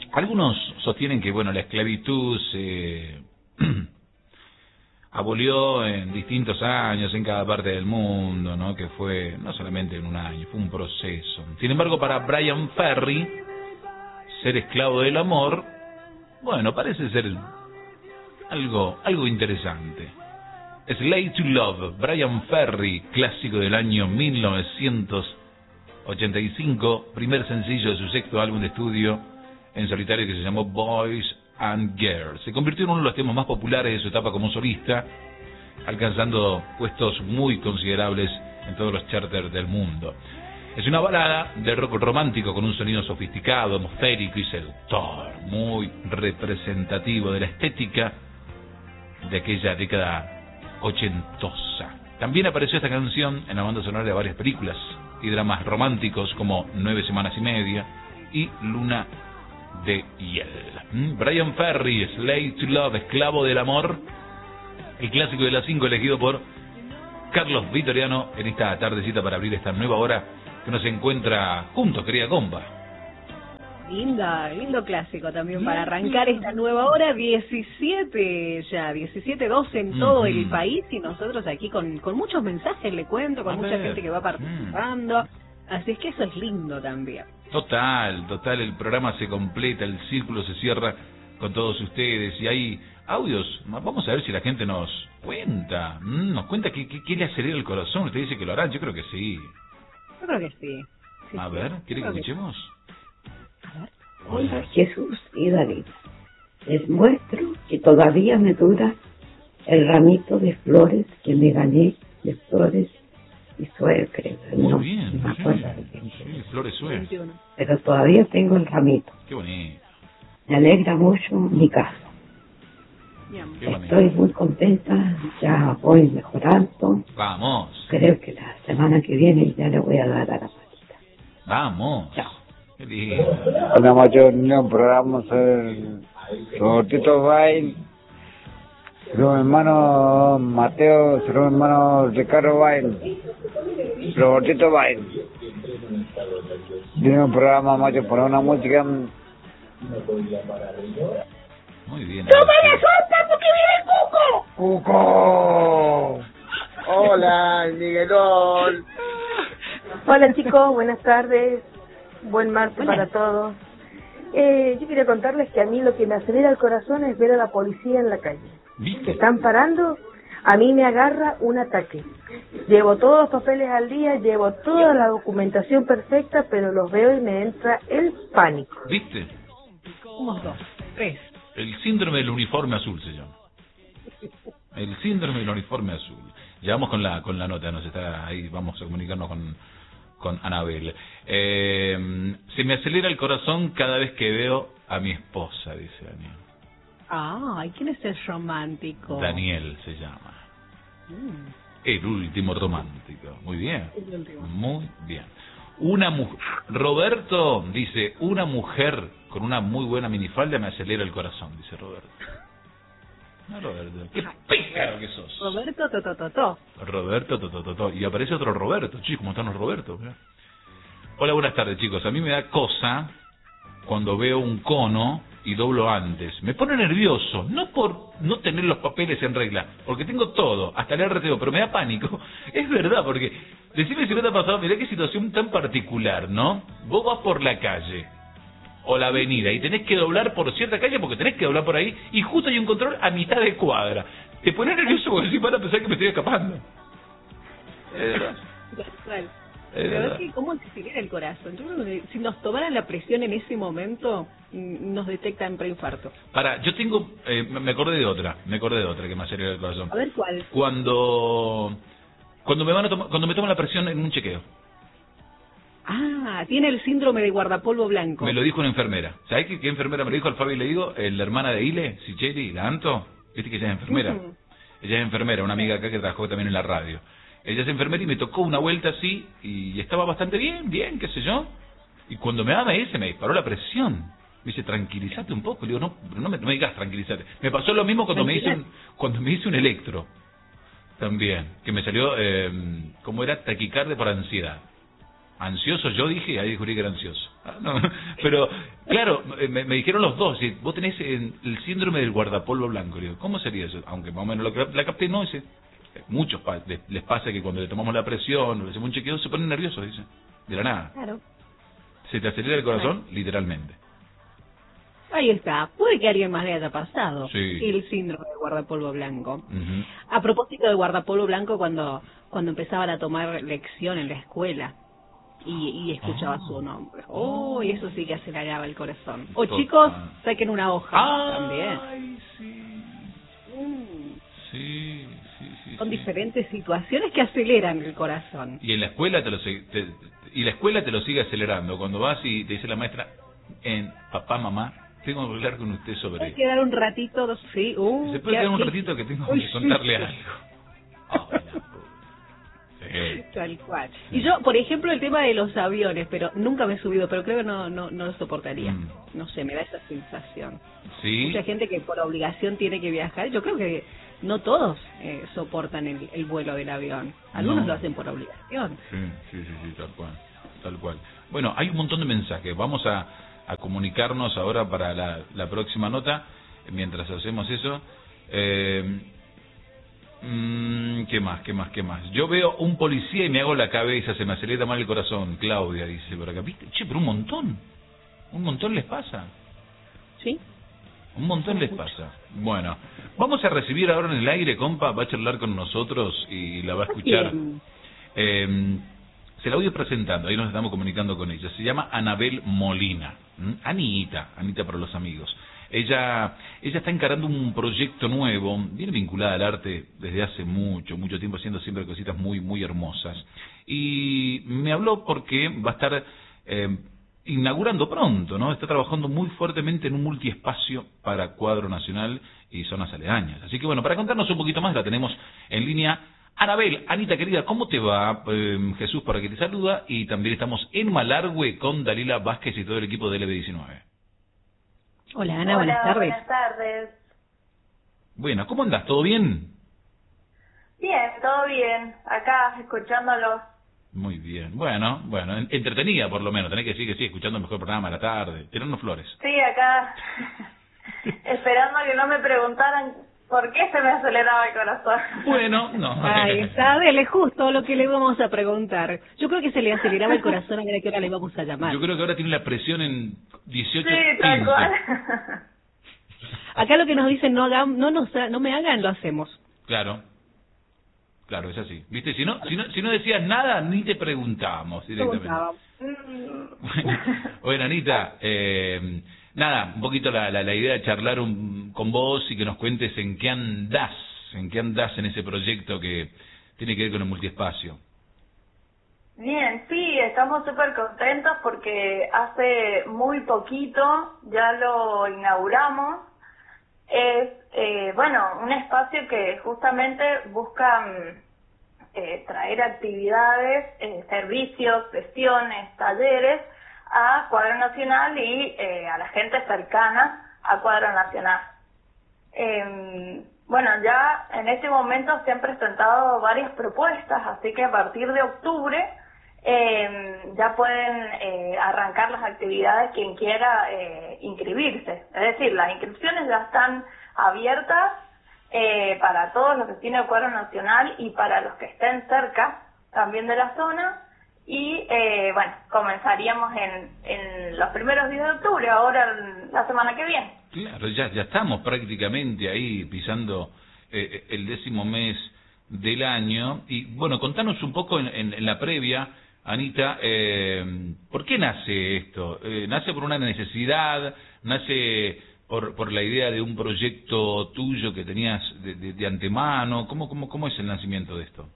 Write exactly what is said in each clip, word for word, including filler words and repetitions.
Algunos sostienen que, bueno, la esclavitud se abolió en distintos años, en cada parte del mundo, ¿no? Que fue, no solamente en un año, fue un proceso. Sin embargo, para Bryan Ferry, ser esclavo del amor, bueno, parece ser algo, algo interesante. Slave to Love, Bryan Ferry, clásico del año mil novecientos ochenta y cinco, primer sencillo de su sexto álbum de estudio en solitario que se llamó Boys and Girls. Se convirtió en uno de los temas más populares de su etapa como solista, alcanzando puestos muy considerables en todos los charters del mundo. Es una balada de rock romántico con un sonido sofisticado, atmosférico y seductor, muy representativo de la estética de aquella década ochentosa. También apareció esta canción en la banda sonora de varias películas y dramas románticos como Nueve semanas y media y Luna de hiel. ¿Mm? Bryan Ferry, Slave to Love, esclavo del amor, el clásico de las cinco elegido por Carlos Vitoriano en esta tardecita para abrir esta nueva hora que nos encuentra juntos, querida compa. Linda, lindo clásico también para arrancar esta nueva hora, diecisiete ya, diecisiete doce en todo mm-hmm. el país y nosotros aquí con, con muchos mensajes, le cuento, con A mucha ver. gente que va participando, mm. así es que eso es lindo también. Total, total, el programa se completa, el círculo se cierra con todos ustedes y hay audios, vamos a ver si la gente nos cuenta, nos cuenta qué, qué, qué le acelera el corazón, usted dice que lo harán, yo creo que sí. Yo creo que sí. sí a sí. ver, ¿quiere que escuchemos? Hola Jesús y David, les muestro que todavía me dura el ramito de flores que me gané de flores y suel, creo. Muy no, bien, me acuerdo sí, sí, flores suel. Pero todavía tengo el ramito. Qué bonito. Me alegra mucho mi casa. Qué Estoy muy contenta, ya voy mejorando. Vamos. Creo que la semana que viene ya le voy a dar a la patita. Vamos. Chao. Qué lindo. Hola, mayor, un programa el Robertito Bail, su hermano Mateo, su hermano Ricardo Bail, Robertito Bail. Tiene un programa, macho, para una música. Muy bien. ¡Toma la suelta porque viene el Cuco! ¡Cuco! Hola, Miguelón. Hola chicos, buenas tardes. Buen martes Hola. para todos. Eh, yo quería contarles que a mí lo que me acelera el corazón es ver a la policía en la calle. ¿Viste? Que están parando, a mí me agarra un ataque. Llevo todos los papeles al día, llevo toda la documentación perfecta, pero los veo y me entra el pánico. ¿Viste? Somos dos, tres. El síndrome del uniforme azul se llama. El síndrome del uniforme azul. Ya vamos con la con la nota, nos está ahí, vamos a comunicarnos con con Anabel. Eh, se me acelera el corazón cada vez que veo a mi esposa, dice Daniel. Ay, ¿quién es el romántico? Daniel se llama. Mm. El último romántico. Muy bien. El último. Muy bien. Una mujer. Roberto dice, una mujer con una muy buena minifalda me acelera el corazón, dice Roberto. No, Roberto. Qué pícaro que sos. Roberto Totototo. Roberto Totototo. Y aparece otro Roberto. Chicos, ¿cómo están los Robertos? Mirá. Hola, buenas tardes, chicos. A mí me da cosa cuando veo un cono y doblo antes. Me pone nervioso, no por no tener los papeles en regla, porque tengo todo, hasta el R T O, pero me da pánico. Es verdad, porque decime si no te ha pasado, mirá qué situación tan particular, ¿no? Vos vas por la calle o la avenida y tenés que doblar por cierta calle porque tenés que doblar por ahí y justo hay un control a mitad de cuadra. Te pones nervioso porque decís, van a pensar que me estoy escapando. Es verdad. Total. Pero es que cómo se acelera el corazón. Yo creo que si nos tomaran la presión en ese momento, nos detectan preinfarto. Para, yo tengo, eh, me acordé de otra, me acordé de otra que me acelera el corazón. A ver cuál. Cuando, cuando me van a tomar, cuando me toman la presión en un chequeo. Ah, tiene el síndrome de guardapolvo blanco. Me lo dijo una enfermera. ¿Sabés qué, qué enfermera me lo dijo al Fabi? Le digo, la hermana de Ile, Sicheli, la Anto. Viste que ella es enfermera. Uh-huh. Ella es enfermera, una amiga acá que trabajó también en la radio. Ella es enfermera y me tocó una vuelta así y estaba bastante bien, bien, qué sé yo. Y cuando me daba ese me disparó la presión. Me dice, tranquilízate un poco. Le digo, no, pero no me, no me digas tranquilízate. Me pasó lo mismo cuando me hice un, cuando me hice un electro. También, que me salió, eh, como era taquicardia por ansiedad. Ansioso, yo dije, ahí descubrí que era ansioso. Ah, no, pero, claro, me, me dijeron los dos, si vos tenés el, el síndrome del guardapolvo blanco. Digo, ¿cómo sería eso? Aunque más o menos lo, la capté, no, dice, muchos pa, les, les pasa que cuando le tomamos la presión o le hacemos un chequeo se ponen nerviosos, dice, de la nada. Claro. Se te acelera el corazón, Ay. literalmente. Ahí está. Puede que a alguien más le haya pasado Sí. el síndrome del guardapolvo blanco. Uh-huh. A propósito del guardapolvo blanco, cuando cuando empezaban a tomar lección en la escuela y, y escuchaba Oh. su nombre. Oh, y eso sí que aceleraba el corazón. O Total. chicos, saquen una hoja Ay, también. sí. Mm. Sí, sí, sí. Son sí. diferentes situaciones que aceleran el corazón. Y en la escuela te lo se- te, y la escuela te lo sigue acelerando. Cuando vas y te dice la maestra, en papá, mamá, tengo que hablar con usted sobre Hay que dar un ratito, sí. Uh, ¿Se puede qué- quedar un qué- ratito que tengo Uy, que contarle sí. algo? Ay, la puta. Sí. Tal cual. Y yo, por ejemplo, el tema de los aviones, pero nunca me he subido, pero creo que no no, no lo soportaría. Mm. No sé, me da esa sensación. Sí. Mucha gente que por obligación tiene que viajar. Yo creo que no todos eh, soportan el, el vuelo del avión. Algunos No. lo hacen por obligación. Sí, sí, sí, sí, tal cual, tal cual. Bueno, hay un montón de mensajes. Vamos a, a comunicarnos ahora para la, la próxima nota, mientras hacemos eso. Eh, mm, ¿Qué más, qué más, qué más? Yo veo un policía y me hago la cabeza, se me acelera mal el corazón. Claudia dice por acá. ¿Viste? Che, pero un montón. Un montón les pasa. ¿Sí? Un montón les pasa. Bueno, vamos a recibir ahora en el aire, compa, va a charlar con nosotros y la va a escuchar. Bien. Eh, se la voy presentando, ahí nos estamos comunicando con ella. Se llama Anabel Molina. ¿Mm? Anita, Anita para los amigos. Ella ella está encarando un proyecto nuevo, viene vinculada al arte desde hace mucho, mucho tiempo, haciendo siempre cositas muy, muy hermosas. Y me habló porque va a estar eh, inaugurando pronto, ¿no? Está trabajando muy fuertemente en un multiespacio para Cuadro Nacional y zonas aledañas. Así que bueno, para contarnos un poquito más, la tenemos en línea. Anabel, Anita querida, ¿cómo te va? Eh, Jesús para que te saluda, y también estamos en Malargüe con Dalila Vázquez y todo el equipo de L B diecinueve. Hola, Ana, Hola, buenas tardes. Buenas tardes. Bueno, ¿cómo andás? ¿Todo bien? Bien, todo bien. Acá, escuchándolos. Muy bien. Bueno, bueno, en- entretenida por lo menos. Tenés que decir que sí, escuchando el mejor programa de la tarde. Tirarnos flores. Sí, acá, esperando que no me preguntaran por qué se me aceleraba el corazón. Bueno, no. Ahí está, dele justo lo que le vamos a preguntar. Yo creo que se le aceleraba el corazón a ver a qué hora le vamos a llamar. Yo creo que ahora tiene la presión en dieciocho, Sí, tal quince. cual. Acá lo que nos dicen, no hagan, no nos, no me hagan, lo hacemos. Claro. Claro, es así. ¿Viste? Si no, si no, si no decías nada, ni te preguntábamos directamente. Preguntábamos. Bueno, bueno, Anita, eh, nada, un poquito la, la, la idea de charlar un, con vos y que nos cuentes en qué andás, en qué andás en ese proyecto que tiene que ver con el multiespacio. Bien, sí, estamos súper contentos porque hace muy poquito ya lo inauguramos. Es, eh, bueno, un espacio que justamente busca mm, eh, traer actividades, eh, servicios, sesiones, talleres a Cuadro Nacional y eh, a la gente cercana a Cuadro Nacional. Eh, bueno, ya en este momento se han presentado varias propuestas, así que a partir de octubre eh, ya pueden eh, arrancar las actividades quien quiera eh, inscribirse. Es decir, las inscripciones ya están abiertas eh, para todos los vecinos de Cuadro Nacional y para los que estén cerca también de la zona. Y eh, bueno, comenzaríamos en, en los primeros días de octubre, ahora la semana que viene. Claro, ya, ya estamos prácticamente ahí pisando eh, el décimo mes del año. Y bueno, contanos un poco en, en, en la previa, Anita, eh, ¿por qué nace esto? Eh, ¿Nace por una necesidad? ¿Nace por, por la idea de un proyecto tuyo que tenías de, de, de antemano? ¿Cómo, cómo, ¿Cómo es el nacimiento de esto?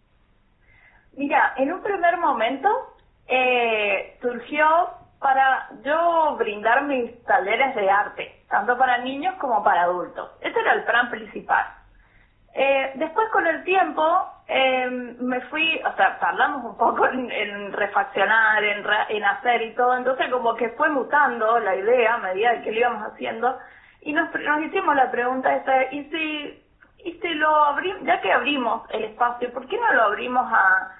Mira, en un primer momento eh, surgió para yo brindar mis talleres de arte, tanto para niños como para adultos. Ese era el plan principal. Eh, después, con el tiempo, eh, me fui, o sea, tardamos un poco en, en refaccionar, en, re, en hacer y todo, entonces como que fue mutando la idea a medida que lo íbamos haciendo, y nos, nos hicimos la pregunta esta, ¿y si, y si lo abrimos, ya que abrimos el espacio, ¿por qué no lo abrimos a,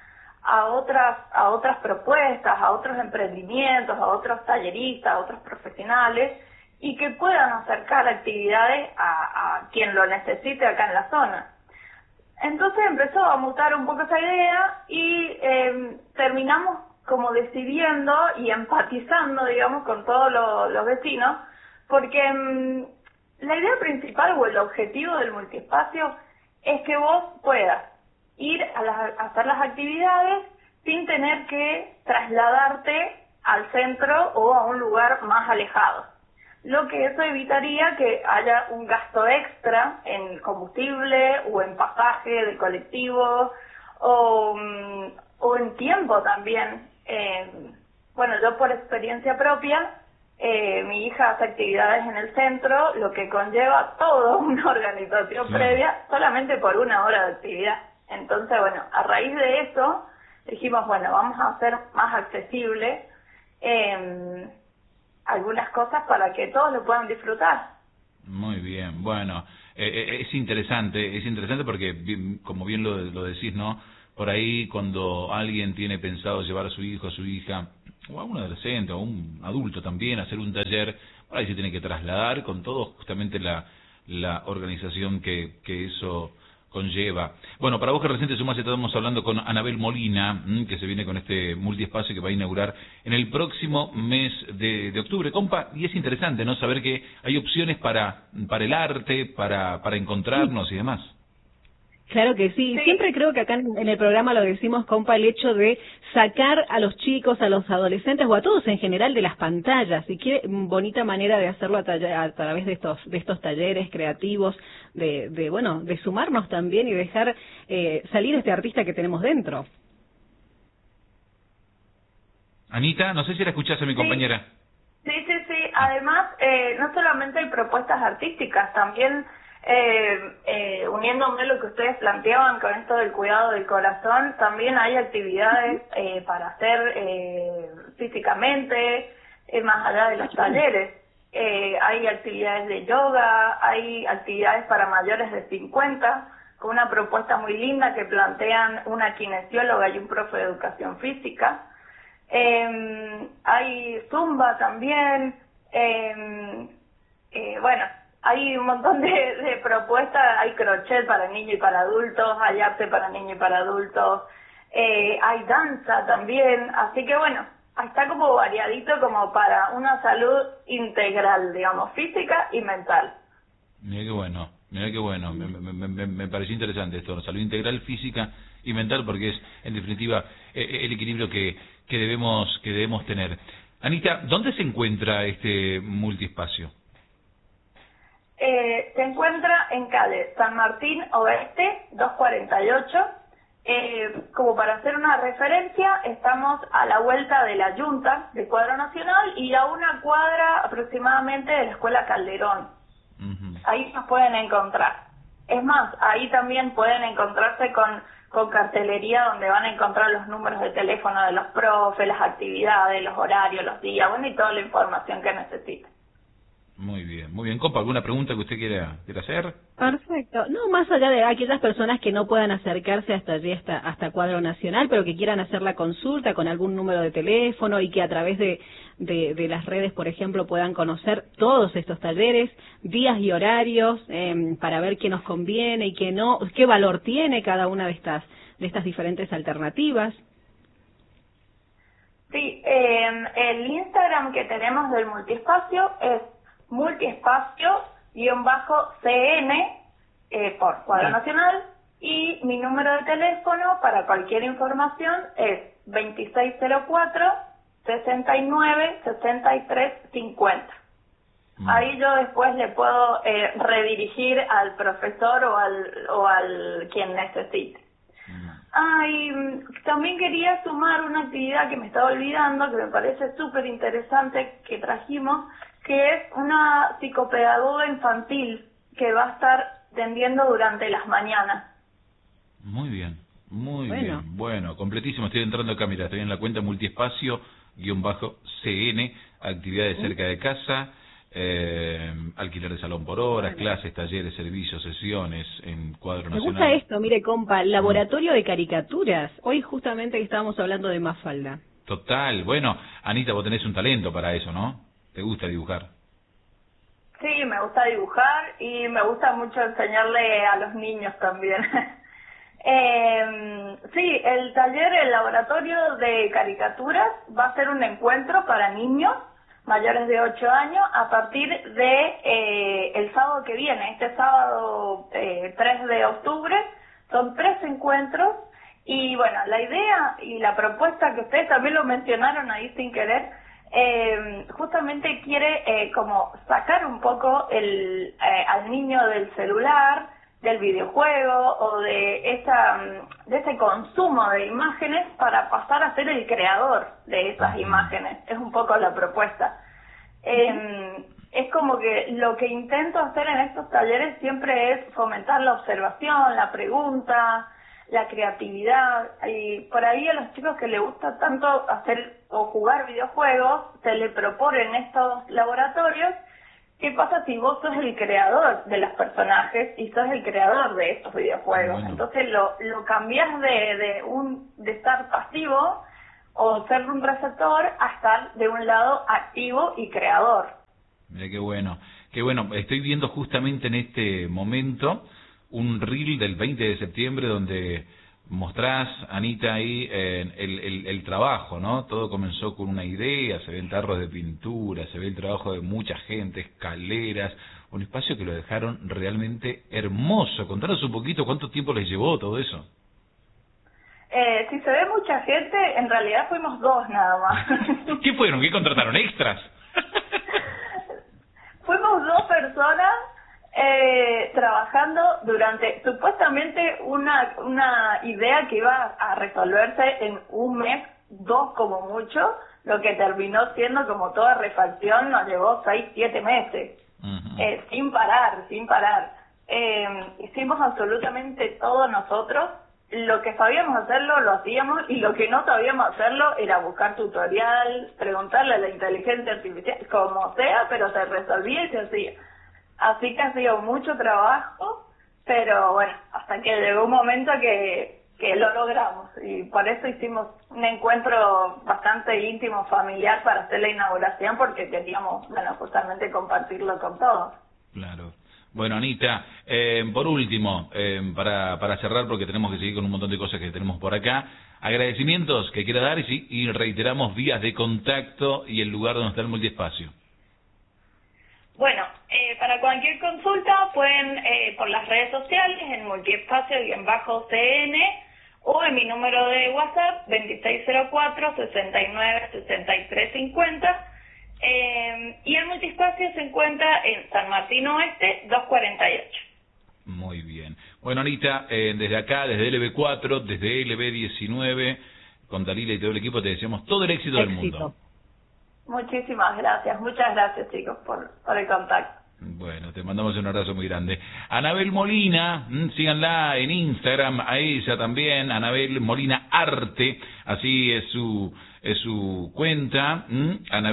a otras a otras propuestas, a otros emprendimientos, a otros talleristas, a otros profesionales, y que puedan acercar actividades a, a quien lo necesite acá en la zona. Entonces empezó a mutar un poco esa idea y eh, terminamos como decidiendo y empatizando, digamos, con todos lo, los vecinos, porque mmm, la idea principal o el objetivo del multiespacio es que vos puedas ir a, las, a hacer las actividades sin tener que trasladarte al centro o a un lugar más alejado. Lo que eso evitaría que haya un gasto extra en combustible o en pasaje de colectivo o, um, o en tiempo también. Eh, bueno, yo por experiencia propia, eh, mi hija hace actividades en el centro, lo que conlleva toda una organización Claro. previa solamente por una hora de actividad. Entonces, bueno, a raíz de eso dijimos, bueno, vamos a hacer más accesible eh, algunas cosas para que todos lo puedan disfrutar. Muy bien, bueno, eh, eh, es interesante, es interesante porque, bien, como bien lo, lo decís, ¿no? Por ahí cuando alguien tiene pensado llevar a su hijo, a su hija, o a un adolescente, o a un adulto también, a hacer un taller, por ahí se tiene que trasladar con todo justamente la, la organización que, que eso conlleva. Bueno, para vos que recién te sumás, estamos hablando con Anabel Molina, mmm, que se viene con este multiespacio que va a inaugurar en el próximo mes de, de octubre, compa, y es interesante, ¿no? Saber que hay opciones para, para el arte, para, para encontrarnos y demás. Claro que sí. Sí. Siempre creo que acá en en el programa lo decimos, compa, el hecho de sacar a los chicos, a los adolescentes o a todos en general de las pantallas. Y qué bonita manera de hacerlo a, talla- a través de estos de estos talleres creativos, de, de bueno, de sumarnos también y dejar eh, salir este artista que tenemos dentro. Anita, no sé si la escuchás a mi Sí. compañera. Sí, sí, sí. Además, eh, no solamente hay propuestas artísticas, también eh, eh, uniéndome a lo que ustedes planteaban con esto del cuidado del corazón, también hay actividades eh, para hacer eh, físicamente, eh, más allá de los talleres. Eh, hay actividades de yoga, hay actividades para mayores de cincuenta, con una propuesta muy linda que plantean una kinesióloga y un profe de educación física. Eh, hay zumba también, eh, eh, bueno, hay un montón de, de propuestas, hay crochet para niños y para adultos, hay arte para niños y para adultos, eh, hay danza también, así que bueno, está como variadito como para una salud integral, digamos, física y mental. Mira qué bueno, mira qué bueno, me, me, me, me pareció interesante esto, la salud integral física y mental, porque es, en definitiva, eh, el equilibrio que, que debemos que debemos tener. Anita, ¿dónde se encuentra este multiespacio? Eh, se encuentra en calle San Martín Oeste, doscientos cuarenta y ocho. Eh, como para hacer una referencia, estamos a la vuelta de la Junta del Cuadro Nacional y a una cuadra aproximadamente de la Escuela Calderón. Uh-huh. Ahí nos pueden encontrar. Es más, ahí también pueden encontrarse con, con cartelería donde van a encontrar los números de teléfono de los profes, las actividades, los horarios, los días, bueno, y toda la información que necesiten. Muy bien, muy bien. Compa, ¿alguna pregunta que usted quiera, quiera hacer? Perfecto. No, más allá de aquellas personas que no puedan acercarse hasta allí, hasta, hasta Cuadro Nacional, pero que quieran hacer la consulta con algún número de teléfono y que a través de, de, de las redes, por ejemplo, puedan conocer todos estos talleres, días y horarios, eh, para ver qué nos conviene y qué no, qué valor tiene cada una de estas, de estas diferentes alternativas. Sí, eh, el Instagram que tenemos del multiespacio es multiespacio-cn eh, por Cuadro Nacional, y mi número de teléfono para cualquier información es veintiséis cero cuatro, sesenta y nueve, sesenta y tres cincuenta. Mm. Ahí yo después le puedo eh, redirigir al profesor o al, o al quien necesite. Mm. Ah, y también quería sumar una actividad que me estaba olvidando, que me parece súper interesante, que trajimos, que es una psicopedagoga infantil que va a estar atendiendo durante las mañanas. Muy bien, muy bueno. bien. Bueno, completísimo. Estoy entrando acá, mira, estoy en la cuenta multiespacio-cn, actividades cerca de casa. eh, alquiler de salón por horas, clases, talleres, servicios, sesiones en Cuadro Me Nacional. gusta esto, mire, compa, laboratorio de caricaturas. Hoy justamente estábamos hablando de Mafalda. Total. Bueno, Anita, vos tenés un talento para eso, ¿no? ¿Te gusta dibujar? Sí, me gusta dibujar y me gusta mucho enseñarle a los niños también. eh, sí, el taller, el laboratorio de caricaturas va a ser un encuentro para niños mayores de ocho años a partir de eh, el sábado que viene, este sábado eh, tres de octubre. Son tres encuentros y bueno, la idea y la propuesta que ustedes también lo mencionaron ahí sin querer, eh, justamente quiere eh, como sacar un poco el eh, al niño del celular, del videojuego o de esa de ese consumo de imágenes para pasar a ser el creador de esas imágenes. Es un poco la propuesta. Eh, es como que lo que intento hacer en estos talleres siempre es fomentar la observación, la pregunta, la creatividad, y por ahí a los chicos que les gusta tanto hacer o jugar videojuegos, se les proponen estos laboratorios. ¿Qué pasa si vos sos el creador de los personajes y sos el creador de estos videojuegos? Bueno. Entonces lo, lo cambiás de, de, un, de estar pasivo o ser un receptor a estar de un lado activo y creador. Mira qué bueno, qué bueno. Estoy viendo justamente en este momento un reel del veinte de septiembre donde mostrás, Anita, ahí eh, el, el, el trabajo, ¿no? Todo comenzó con una idea, se ven tarros de pintura, se ve el trabajo de mucha gente, escaleras, un espacio que lo dejaron realmente hermoso. Contanos un poquito cuánto tiempo les llevó todo eso. Eh, si se ve mucha gente, en realidad fuimos dos nada más. ¿Qué fueron? ¿Qué contrataron? ¿Extras? Fuimos dos personas eh, trabajando durante supuestamente una una idea que iba a resolverse en un mes, dos como mucho, lo que terminó siendo como toda refacción nos llevó seis, siete meses, uh-huh. eh, sin parar, sin parar. Eh, hicimos absolutamente todo nosotros. Lo que sabíamos hacerlo, lo hacíamos, y lo que no sabíamos hacerlo era buscar tutorial, preguntarle a la inteligencia artificial, como sea, pero se resolvía y se hacía. Así que ha sido mucho trabajo, pero bueno, hasta que llegó un momento que, que lo logramos, y por eso hicimos un encuentro bastante íntimo, familiar, para hacer la inauguración, porque queríamos, bueno, justamente compartirlo con todos. Claro. Bueno, Anita, eh, por último, eh, para, para cerrar, porque tenemos que seguir con un montón de cosas que tenemos por acá, agradecimientos que quiera dar y, sí, y reiteramos vías de contacto y el lugar donde está el multiespacio. Bueno, eh, para cualquier consulta pueden eh, por las redes sociales, en multiespacio-C N, o en mi número de WhatsApp, veintiséis cero cuatro, sesenta y nueve, sesenta y tres cincuenta. Eh, y el multiespacio se encuentra en San Martín Oeste, doscientos cuarenta y ocho. Muy bien. Bueno, Anita, eh, desde acá, desde L B cuatro, desde L B diecinueve, con Dalila y todo el equipo, te deseamos todo el éxito, éxito. del mundo. Muchísimas gracias, muchas gracias, chicos, por, por el contacto. Bueno, te mandamos un abrazo muy grande. Anabel Molina, mmm, síganla en Instagram, a ella también, Anabel Molina Arte, así es su es su cuenta, mmm,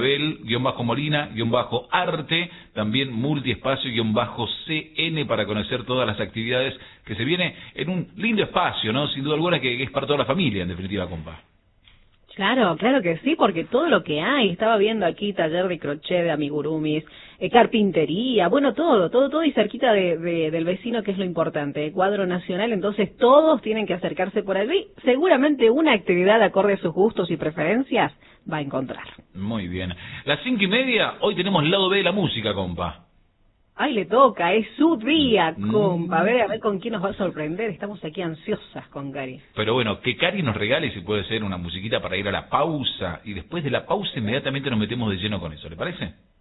Anabel-Molina-Arte, también multiespacio-C N para conocer todas las actividades que se viene en un lindo espacio, ¿no? Sin duda alguna que es para toda la familia, en definitiva, compa. Claro, claro que sí, porque todo lo que hay, estaba viendo aquí taller de crochet, de amigurumis, eh, carpintería, bueno, todo, todo, todo y cerquita de, de, del vecino, que es lo importante, Cuadro Nacional, entonces todos tienen que acercarse por allí, seguramente una actividad acorde a sus gustos y preferencias va a encontrar. Muy bien, las cinco y media, hoy tenemos lado B de la música, compa. Ay, le toca, es su día, compa. A ver, a ver con quién nos va a sorprender. Estamos aquí ansiosas con Cari. Pero bueno, que Cari nos regale, si puede ser, una musiquita para ir a la pausa. Y después de la pausa, inmediatamente nos metemos de lleno con eso. ¿Le parece?